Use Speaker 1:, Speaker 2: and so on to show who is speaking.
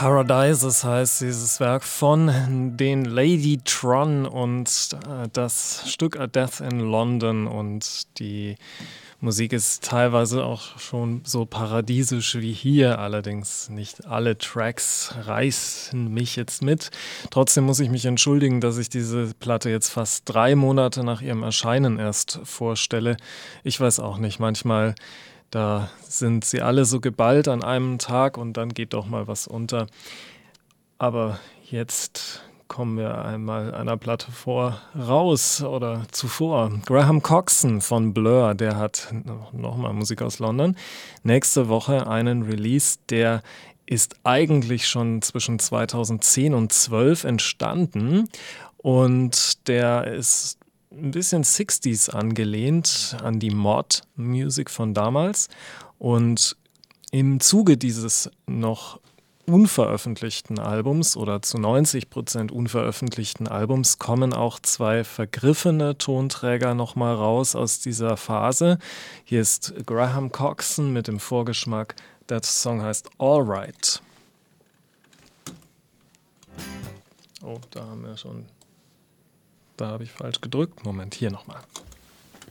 Speaker 1: Paradises heißt dieses Werk von den Ladytron und das Stück A Death in London, und die Musik ist teilweise auch schon so paradiesisch wie hier, allerdings nicht alle Tracks reißen mich jetzt mit. Trotzdem muss ich mich entschuldigen, dass ich diese Platte jetzt fast 3 Monate nach ihrem Erscheinen erst vorstelle. Ich weiß auch nicht, manchmal da sind sie alle so geballt an einem Tag und dann geht doch mal was unter. Aber jetzt kommen wir einmal einer Platte voraus oder zuvor. Graham Coxon von Blur, der hat nochmal Musik aus London. Nächste Woche einen Release, der ist eigentlich schon zwischen 2010 und 12 entstanden, und der ist ein bisschen 60s angelehnt an die Mod-Music von damals. Und im Zuge dieses noch unveröffentlichten Albums oder zu 90% unveröffentlichten Albums kommen auch 2 vergriffene Tonträger nochmal raus aus dieser Phase. Hier ist Graham Coxon mit dem Vorgeschmack. Der Song heißt Alright. Oh, da habe ich falsch gedrückt. Moment, hier nochmal.